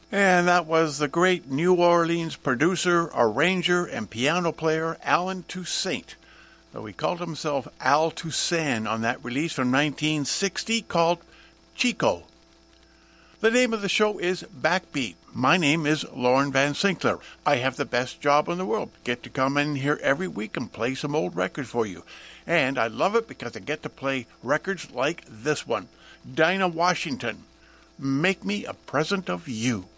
And that was the great New Orleans producer, arranger, and piano player Allen Toussaint. Though he called himself Al Toussaint on that release from 1960 called Chico. The name of the show is Backbeat. My name is Lauren Van Sinkler. I have the best job in the world. Get to come in here every week and play some old records for you. And I love it because I get to play records like this one. Dinah Washington, Make Me a Present of You.